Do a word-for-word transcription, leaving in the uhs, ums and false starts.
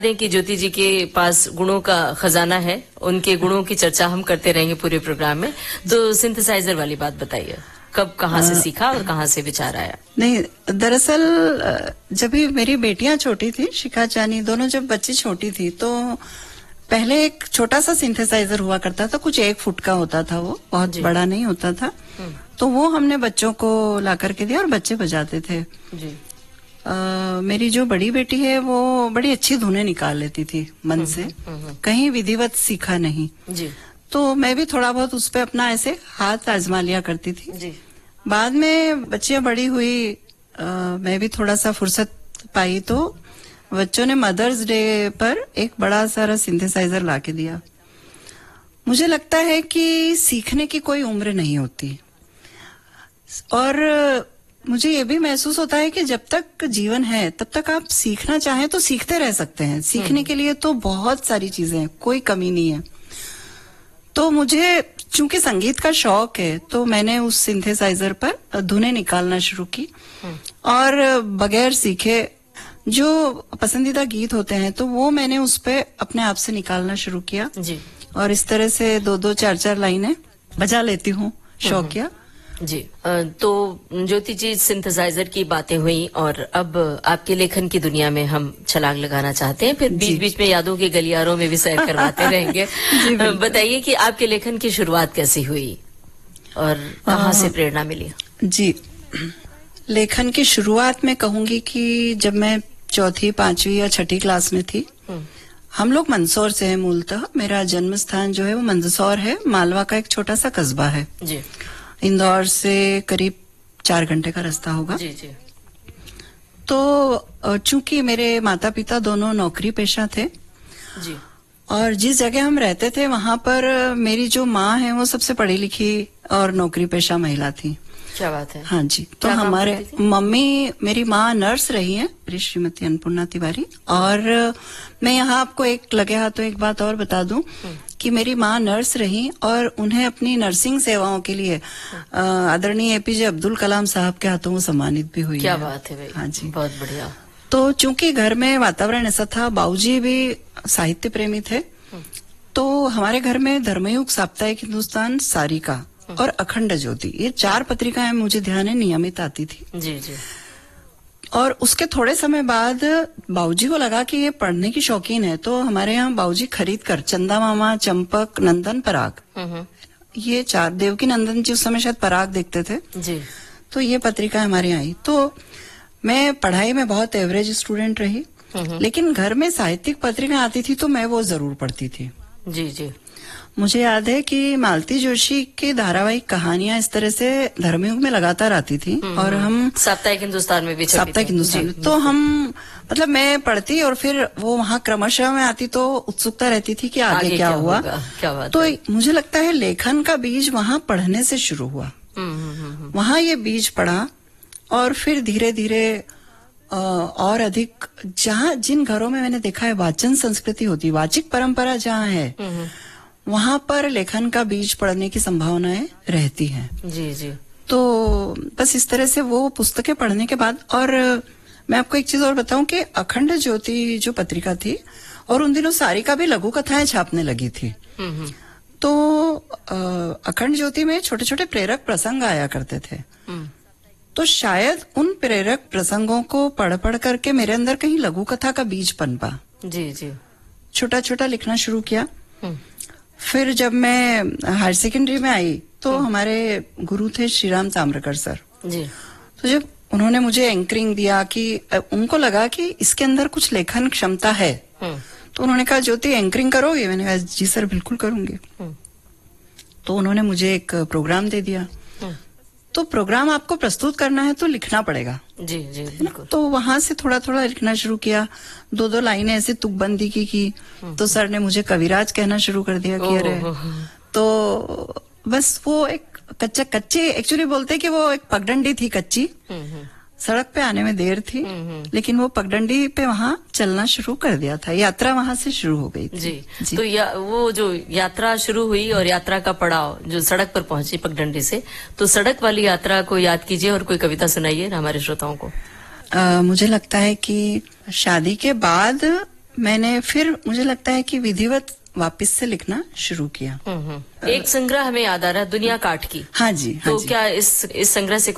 दें कि ज्योति जी के पास गुणों का खजाना है, उनके गुणों की चर्चा हम करते रहेंगे पूरे प्रोग्राम में। तो सिंथेसाइजर वाली बात बताइए, कब कहाँ से सीखा और कहाँ से विचार आया? नहीं, दरअसल जब भी मेरी बेटियां छोटी थी, शिखा चानी, दोनों जब बच्ची छोटी थी, तो पहले एक छोटा सा सिंथेसाइजर हुआ करता था, कुछ एक फुट का होता था, वो बहुत बड़ा नहीं होता था। तो वो हमने बच्चों को ला करके दिया और बच्चे बजाते थे। जी। Uh, मेरी जो बड़ी बेटी है वो बड़ी अच्छी धुनें निकाल लेती थी मन से, कहीं विधिवत सीखा नहीं। जी। तो मैं भी थोड़ा बहुत उस पे अपना ऐसे हाथ आजमा लिया करती थी। जी। बाद में बच्चियां बड़ी हुई, आ, मैं भी थोड़ा सा फुर्सत पाई, तो बच्चों ने मदर्स डे पर एक बड़ा सारा सिंथेसाइजर ला के दिया। मुझे लगता है कि सीखने की कोई उम्र नहीं होती, और मुझे ये भी महसूस होता है कि जब तक जीवन है तब तक आप सीखना चाहें तो सीखते रह सकते हैं। सीखने के लिए तो बहुत सारी चीजें हैं, कोई कमी नहीं है। तो मुझे चूंकि संगीत का शौक है, तो मैंने उस सिंथेसाइजर पर धुनें निकालना शुरू की, और बगैर सीखे जो पसंदीदा गीत होते हैं तो वो मैंने उस पे अपने आप से निकालना शुरू किया। जी। और इस तरह से दो दो चार चार लाइनें बजा लेती हूँ शौकिया। जी। तो ज्योति जी, सिंथेसाइजर की बातें हुई और अब आपके लेखन की दुनिया में हम छलांग लगाना चाहते हैं, फिर बीच बीच में यादों के गलियारों में भी सैर करवाते रहेंगे। बताइए कि आपके लेखन की शुरुआत कैसी हुई और कहाँ से प्रेरणा मिली? जी, लेखन की शुरुआत में कहूंगी कि जब मैं चौथी पांचवी या छठी क्लास में थी, हम लोग मंदसौर से हैं मूलतः। मेरा जन्म स्थान जो है वो मंदसौर है, मालवा का एक छोटा सा कस्बा है। जी। इंदौर से करीब चार घंटे का रास्ता होगा। जी जी। तो चूंकि मेरे माता पिता दोनों नौकरी पेशा थे, जी, और जिस जगह हम रहते थे वहां पर मेरी जो माँ है वो सबसे पढ़ी लिखी और नौकरी पेशा महिला थी। क्या बात है? हाँ जी। तो हमारे मम्मी, मेरी माँ नर्स रही हैं, मेरी श्रीमती अन्नपूर्णा तिवारी। और मैं यहाँ आपको एक लगे हाथों एक बात और बता दूं कि मेरी माँ नर्स रही और उन्हें अपनी नर्सिंग सेवाओं के लिए आदरणीय एपीजे अब्दुल कलाम साहब के हाथों में सम्मानित भी हुई। क्या है। बात है भाई। हाँ जी, बहुत बढ़िया। तो चूंकि घर में वातावरण ऐसा था, बाबूजी भी साहित्य प्रेमी थे, तो हमारे घर में धर्मयुग, साप्ताहिक हिंदुस्तान, सारिका और अखंड ज्योति, ये चार पत्रिकाएं मुझे ध्यान है नियमित आती थी। जी जी। और उसके थोड़े समय बाद बाबूजी को लगा कि ये पढ़ने की शौकीन है, तो हमारे यहाँ बाबूजी खरीद कर चंदा मामा, चंपक, नंदन, पराग, ये चार, देवकी नंदन जी उस समय शायद पराग देखते थे। जी। तो ये पत्रिका हमारे यहाँ आई। तो मैं पढ़ाई में बहुत एवरेज स्टूडेंट रही, लेकिन घर में साहित्यिक पत्रिका आती थी तो मैं वो जरूर पढ़ती थी। जी जी। मुझे याद है कि मालती जोशी की धारावाहिक कहानियां इस तरह से धर्मयुग में लगातार आती थी, और हम साप्ताहिक हिंदुस्तान में भी साप्ताहिक हिंदुस्तान में, तो हम मतलब मैं पढ़ती और फिर वो वहाँ क्रमशः में आती, तो उत्सुकता रहती थी कि आगे, आगे क्या, क्या हुआ। क्या बात तो है? मुझे लगता है लेखन का बीज वहाँ पढ़ने से शुरू हुआ। वहाँ ये बीज पड़ा और फिर धीरे धीरे और अधिक, जहाँ जिन घरों में मैंने देखा है वाचन संस्कृति होती, वाचिक परंपरा जहाँ है, वहां पर लेखन का बीज पड़ने की संभावनाएं रहती हैं। जी जी। तो बस इस तरह से वो पुस्तकें पढ़ने के बाद, और मैं आपको एक चीज और बताऊं कि अखंड ज्योति जो पत्रिका थी, और उन दिनों सारिका भी लघु कथाएं छापने लगी थी, तो अखंड ज्योति में छोटे छोटे प्रेरक प्रसंग आया करते थे। तो शायद उन प्रेरक प्रसंगों को पढ़ पढ़ करके मेरे अंदर कहीं लघु कथा का बीज पनपा। जी जी। छोटा छोटा लिखना शुरू किया। फिर जब मैं हायर सेकेंडरी में आई तो हमारे गुरु थे श्रीराम ताम्रकर सर। जी। तो जब उन्होंने मुझे एंकरिंग दिया, कि उनको लगा कि इसके अंदर कुछ लेखन क्षमता है, तो उन्होंने कहा ज्योति एंकरिंग करोगे? मैंने कहा जी सर बिल्कुल करूंगी। तो उन्होंने मुझे एक प्रोग्राम दे दिया। तो प्रोग्राम आपको प्रस्तुत करना है तो लिखना पड़ेगा। जी जी बिल्कुल। तो वहां से थोड़ा थोड़ा लिखना शुरू किया, दो दो लाइनें ऐसे तुकबंदी की की तो सर ने मुझे कविराज कहना शुरू कर दिया कि अरे, तो बस वो एक कच्चा कच्ची, एक्चुअली बोलते कि वो एक पगडंडी थी कच्ची, सड़क पे आने में देर थी, लेकिन वो पगडंडी पे वहाँ चलना शुरू कर दिया था। यात्रा वहां से शुरू हो गई थी। जी, जी। तो या, वो जो यात्रा शुरू हुई और यात्रा का पड़ाव जो सड़क पर पहुंची पगडंडी से, तो सड़क वाली यात्रा को याद कीजिए और कोई कविता सुनाइए हमारे श्रोताओं को। आ, मुझे लगता है कि शादी के बाद मैंने फिर मुझे लगता है कि विधिवत वापस से लिखना शुरू किया। एक संग्रह हमें याद आ रहा है, दुनिया काट की। हाँ जी, हाँ तो जी। क्या इस इस संग्रह से